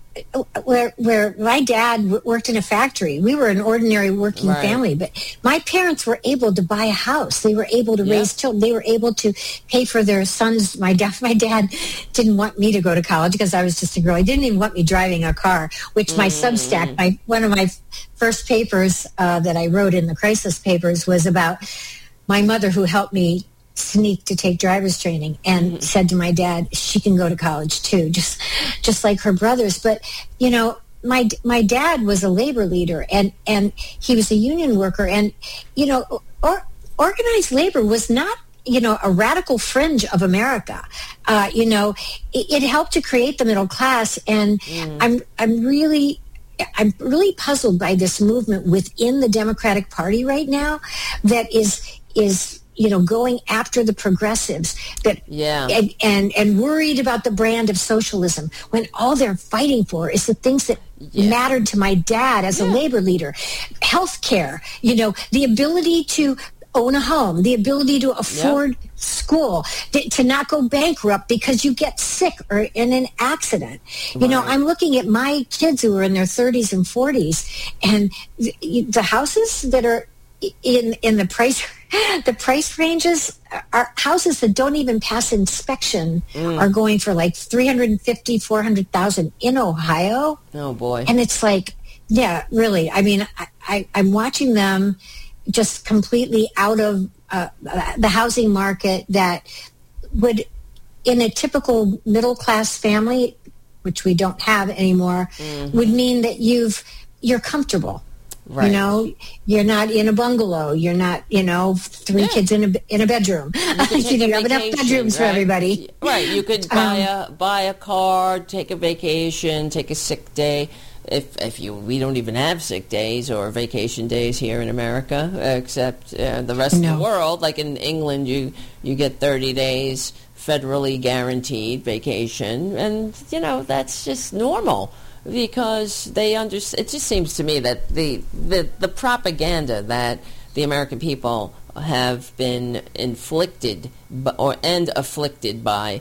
Where where my dad w- worked in a factory. We were an ordinary working right. family, but my parents were able to buy a house. They were able to yep. raise children. They were able to pay for their sons. My dad, my dad didn't want me to go to college because I was just a girl. He didn't even want me driving a car, which mm. my Substack, my one of my first papers uh, that I wrote in the crisis papers was about my mother who helped me sneak to take driver's training and mm-hmm. said to my dad, she can go to college too, just just like her brothers. But, you know, my my dad was a labor leader, and, and he was a union worker. And, you know, or, organized labor was not, you know, a radical fringe of America. Uh, you know, it, it helped to create the middle class. And mm. I'm I'm really... I'm really puzzled by this movement within the Democratic Party right now that is is you know, going after the progressives that yeah. and, and and worried about the brand of socialism when all they're fighting for is the things that yeah. mattered to my dad as yeah. a labor leader. Health care, you know, the ability to own a home, the ability to afford yep. school, to, to not go bankrupt because you get sick or in an accident. Right. You know, I'm looking at my kids who are in their thirties and forties, and the, the houses that are in in the price the price ranges are houses that don't even pass inspection mm. are going for like three hundred fifty, four hundred thousand in Ohio. Oh boy. And it's like, yeah, really. I mean, I, I I'm watching them just completely out of uh, the housing market that would, in a typical middle class family, which we don't have anymore, mm-hmm. would mean that you've you're comfortable. Right. You know, you're not in a bungalow. You're not, you know, three yeah. kids in a in a bedroom. You, you have enough bedrooms right? for everybody. Right. You could buy um, a buy a car, take a vacation, take a sick day. If if you we don't even have sick days or vacation days here in America, except uh, the rest no. of the world. Like in England, you you get thirty days federally guaranteed vacation, and you know that's just normal. Because they understand, it just seems to me that the, the the propaganda that the American people have been inflicted by, or and afflicted by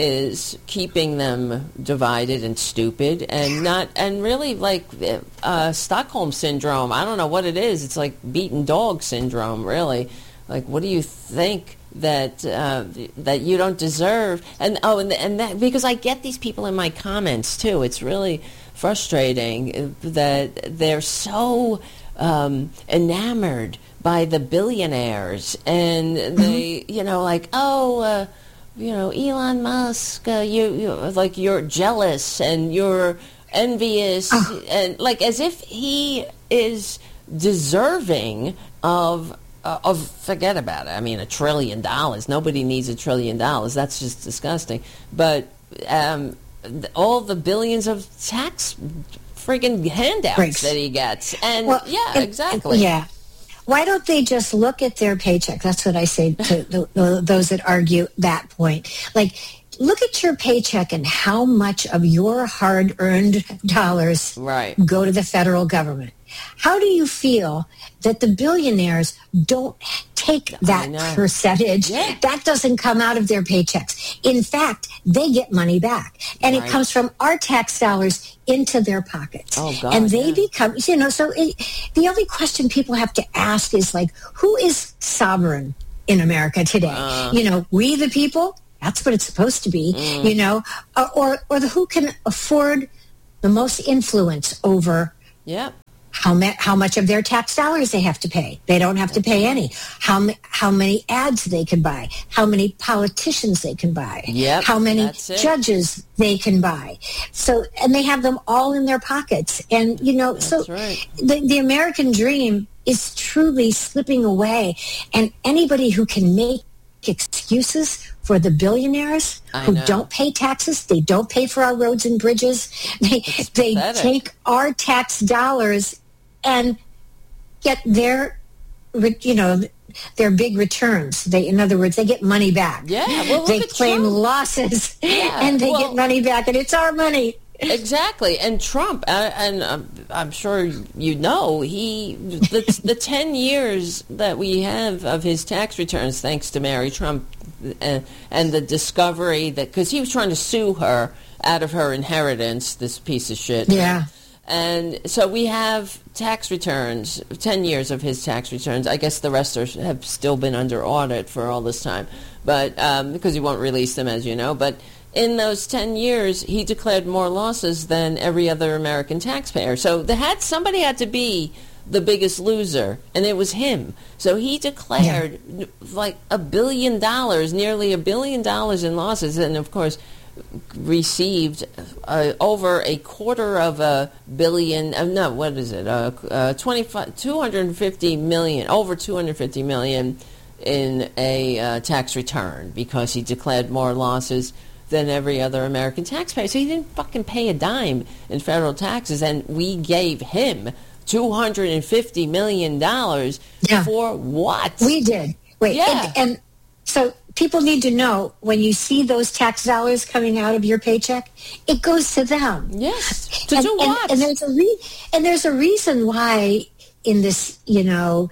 is keeping them divided and stupid and not and really like uh, Stockholm syndrome. I don't know what it is. It's like beaten dog syndrome, really. Like, what do you think that uh, that you don't deserve? And oh, and and that because I get these people in my comments too. It's really frustrating that they're so um, enamored by the billionaires, and they, you know, like, oh, uh, you know, Elon Musk, uh, you, you, like, you're jealous and you're envious, oh. and like as if he is deserving of. Uh, of forget about it. I mean, a trillion dollars. Nobody needs a trillion dollars. That's just disgusting. But um, all the billions of tax friggin' handouts Breaks. that he gets, and well, yeah, and, exactly. Yeah. Why don't they just look at their paycheck? That's what I say to the, the, those that argue that point. Like, look at your paycheck and how much of your hard-earned dollars right. go to the federal government. How do you feel that the billionaires don't take that percentage? Yeah. That doesn't come out of their paychecks. In fact, they get money back. And right. it comes from our tax dollars into their pockets. Oh, God, and they yeah. become, you know, so it, the only question people have to ask is like, who is sovereign in America today? Uh, you know, we the people? That's what it's supposed to be, mm. you know, or, or, or the who can afford the most influence over yeah. how, ma- how much of their tax dollars they have to pay. They don't have to pay any. How, ma- how many ads they can buy. How many politicians they can buy. Yep, how many that's judges they can buy. So, and they have them all in their pockets. And, you know, that's so right. the, the American dream is truly slipping away. And anybody who can make excuses for the billionaires I who know. don't pay taxes, they don't pay for our roads and bridges, they, they take our tax dollars and get their, you know, their big returns. They, in other words, they get money back. Yeah, well, look they at claim Trump. losses Yeah, and they well, get money back, and it's our money. Exactly, and Trump, uh, and um, I'm sure you know, he the, the ten years that we have of his tax returns, thanks to Mary Trump, uh, and the discovery that, because he was trying to sue her out of her inheritance, this piece of shit. Yeah. And so we have tax returns, ten years of his tax returns. I guess the rest are, have still been under audit for all this time, but um, because he won't release them, as you know, but in those ten years, he declared more losses than every other American taxpayer. So they had somebody had to be the biggest loser, and it was him. So he declared yeah. like a billion dollars, nearly a billion dollars in losses, and of course received uh, over a quarter of a billion. Uh, no, what is it? Uh, uh, twenty-five, two hundred fifty million, over two hundred fifty million in a uh, tax return because he declared more losses than every other American taxpayer. So he didn't fucking pay a dime in federal taxes, and we gave him two hundred fifty million dollars yeah. for what? We did. Wait, yeah. and, and so people need to know, when you see those tax dollars coming out of your paycheck, it goes to them. Yes. To and, do what? And, and there's a re- and there's a reason why in this, you know,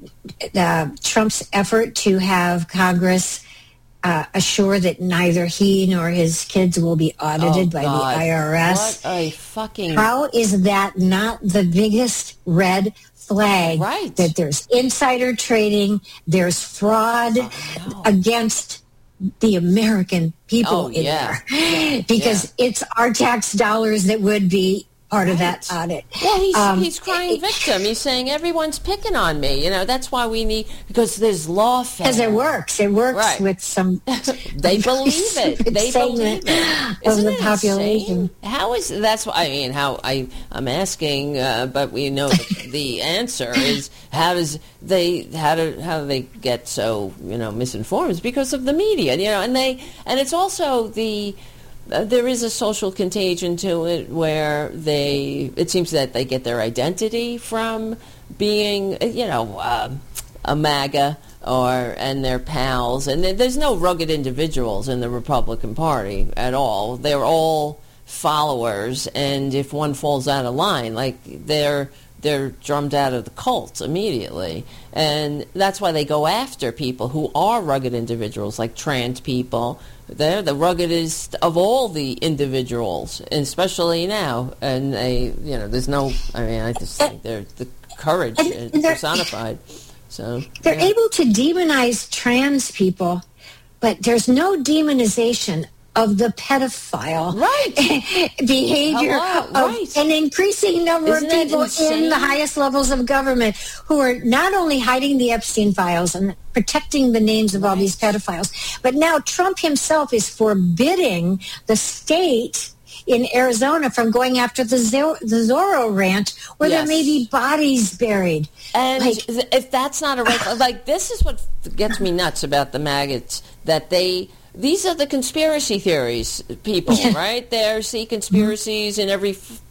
uh, Trump's effort to have Congress Uh, assure that neither he nor his kids will be audited oh, by God. the I R S. What a fucking... How is that not the biggest red flag? Right. That there's insider trading, there's fraud oh, no. against the American people oh, in yeah. there. Yeah. Because yeah. it's our tax dollars that would be part of right. that audit. Well, he's, um, he's crying victim. He's saying everyone's picking on me. You know, that's why we need, because there's lawfare. Because it works. It works right. with some... they believe it. They believe it. Isn't of the it population. Insane? How is, that's what, I mean, how, I, I'm asking, uh, but we know the, the answer is, how does they, how do, how do they get so, you know, misinformed? It's because of the media, you know, and they, and it's also the, Uh, there is a social contagion to it where they, it seems that they get their identity from being, you know, uh, a MAGA or, and their pals. And there's no rugged individuals in the Republican Party at all. They're all followers. And if one falls out of line, like they're, they're drummed out of the cult immediately. And that's why they go after people who are rugged individuals, like trans people. They're the ruggedest of all the individuals, especially now. And they, you know, there's no, I mean, I just think they're the courage and, and personified. So they're yeah. able to demonize trans people, but there's no demonization of the pedophile right. behavior Hello, of right. an increasing number Isn't of people in the highest levels of government who are not only hiding the Epstein files and protecting the names of right. all these pedophiles, but now Trump himself is forbidding the state in Arizona from going after the, Zor- the Zorro Ranch, where yes. there may be bodies buried. And like, if that's not a red, like this is what gets me nuts about the maggots, that they. These are the conspiracy theories people, yeah. right? They see conspiracies in every f-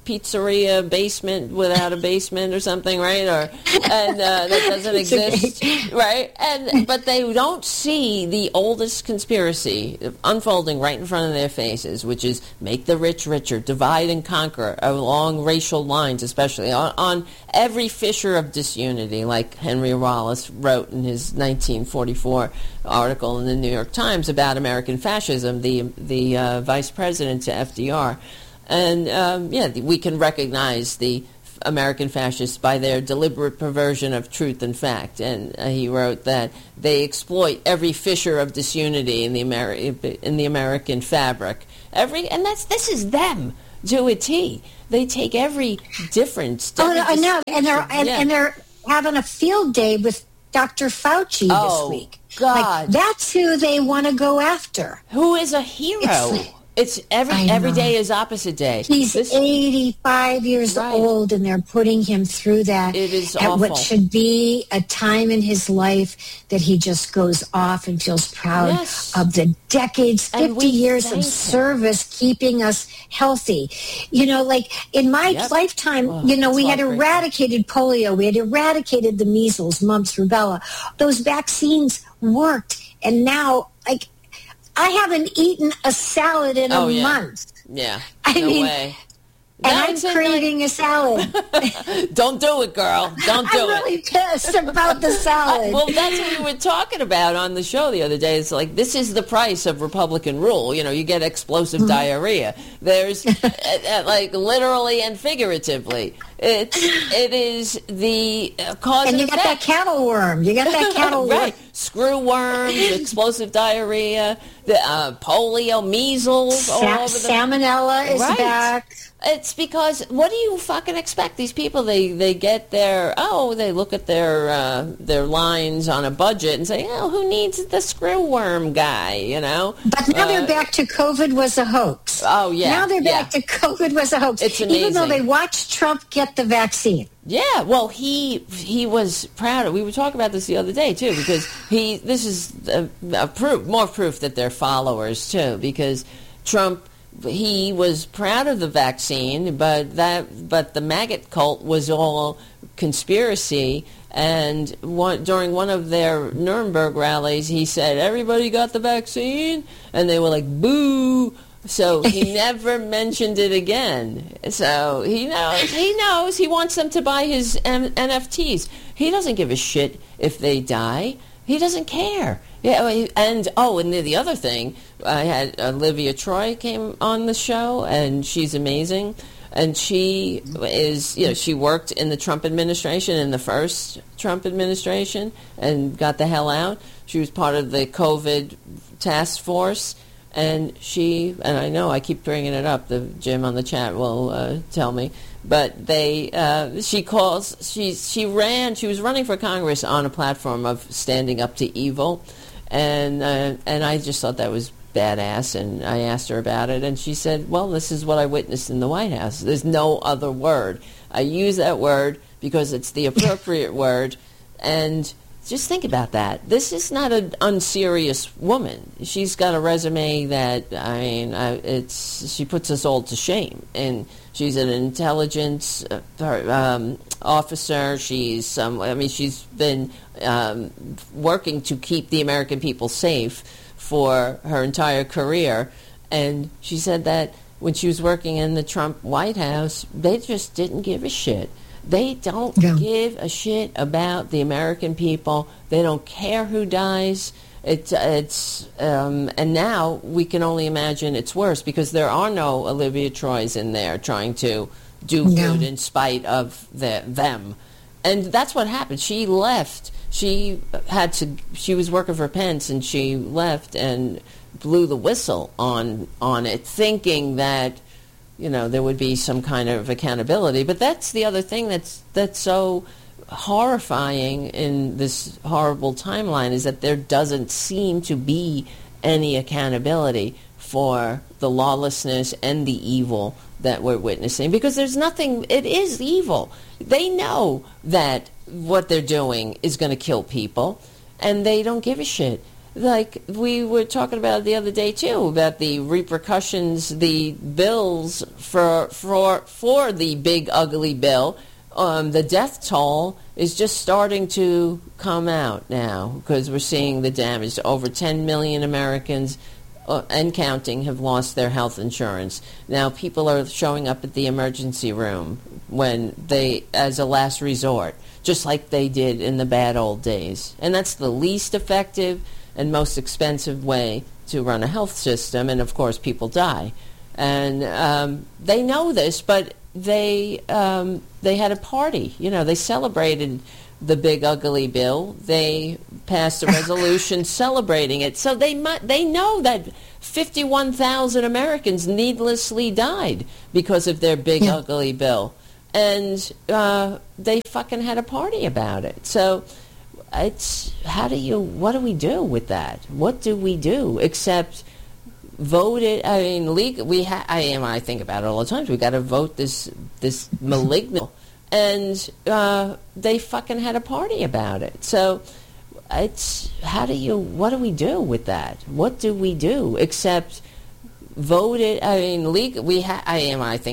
pizzeria basement without a basement or something, right? Or and uh, that doesn't exist, right? And but they don't see the oldest conspiracy unfolding right in front of their faces, which is make the rich richer, divide and conquer along racial lines, especially on, on every fissure of disunity, like Henry Wallace wrote in his nineteen forty-four article in the New York Times about American fascism, the the uh, vice president to F D R. And, um, yeah, we can recognize the American fascists by their deliberate perversion of truth and fact. And uh, he wrote that they exploit every fissure of disunity in the Ameri- in the American fabric. Every and that's this is them to a T. They take every difference. Oh, no, I know, and they're and, yeah. and they're having a field day with Doctor Fauci oh, this week. God, like, that's who they want to go after. Who is a hero? It's, It's every every day is opposite day. He's this, eighty-five years right. old, and they're putting him through that. It is at awful. What should be a time in his life that he just goes off and feels proud yes. of the decades, fifty years of him. service, keeping us healthy. You know, like in my yep. lifetime, oh, you know, we had heartbreaking. eradicated polio, we had eradicated the measles, mumps, rubella. Those vaccines worked, and now, like. I haven't eaten a salad in oh, a yeah. month. Yeah, I no mean, way. And That's I'm craving like... a salad. Don't do it, girl. Don't do I'm it. I'm really pissed about the salad. Uh, well, that's what we were talking about on the show the other day. It's like, this is the price of Republican rule. You know, you get explosive mm-hmm. diarrhea. There's, uh, uh, like, literally and figuratively. It's, it is the uh, cause and of you got death. that cattle worm. You got that cattle right. worm. Screw worms, explosive diarrhea, the uh, polio, measles, Sa- all over the... Salmonella is right. back. It's because, what do you fucking expect? These people, they, they get their, oh, they look at their uh, their lines on a budget and say, oh, who needs the screw worm guy, you know? But now uh, they're back to COVID was a hoax. Oh, yeah. Now they're yeah. back to COVID was a hoax. It's amazing. Even though they watched Trump get the vaccine. Yeah, well, he he was proud of. We were talking about this the other day too, because he. This is a, a proof, more proof that they're followers too, because Trump. He was proud of the vaccine, but that but the maggot cult was all conspiracy. And one, during one of their Nuremberg rallies, he said, "Everybody got the vaccine," and they were like, "Boo." So he never mentioned it again. So he knows. He knows. He wants them to buy his N F Ts. He doesn't give a shit if they die. He doesn't care. Yeah. And oh, and the, the other thing, I had Olivia Troy came on the show, and she's amazing. And she is, you know, she worked in the Trump administration, in the first Trump administration, and got the hell out. She was part of the COVID task force. And she, and I know I keep bringing it up, the Jim on the chat will uh, tell me, but they, uh, she calls, she, she ran, she was running for Congress on a platform of standing up to evil, and uh, and I just thought that was badass, and I asked her about it, and she said, well, this is what I witnessed in the White House. There's no other word. I use that word because it's the appropriate word, and just think about that. This is not an unserious woman. She's got a resume that, I mean, I, it's she puts us all to shame. And she's an intelligence uh, um, officer. She's some. I mean, she's been um, working to keep the American people safe for her entire career. And she said that when she was working in the Trump White House, they just didn't give a shit. They don't yeah. give a shit about the American people. They don't care who dies. It's it's um, and now we can only imagine it's worse because there are no Olivia Troys in there trying to do no. good in spite of the, them, and that's what happened. She left. She had to. She was working for Pence, and she left and blew the whistle on on it, thinking that, you know, there would be some kind of accountability. But that's the other thing that's that's so horrifying in this horrible timeline, is that there doesn't seem to be any accountability for the lawlessness and the evil that we're witnessing, because there's nothing. It is evil. They know that what they're doing is going to kill people, and they don't give a shit. like we were talking about the other day too, about the repercussions, the bills for for for the big ugly bill. Um, the death toll is just starting to come out now because we're seeing the damage. Over ten million Americans uh, and counting have lost their health insurance. Now people are showing up at the emergency room when they, as a last resort, just like they did in the bad old days. And that's the least effective and most expensive way to run a health system. And of course, people die. And um, they know this, but they um, they had a party. You know, they celebrated the big ugly bill. They passed a resolution celebrating it. So they mu- they know that fifty-one thousand Americans needlessly died because of their big yeah. ugly bill. And uh, they fucking had a party about it. So it's, how do you, what do we do with that? What do we do except vote it? I mean, legal, we ha- I am, I think about it all the time. We got to vote this, this malignant, and uh, they fucking had a party about it. So it's, how do you, what do we do with that? What do we do except vote it? I mean, legal, we ha- I am, I think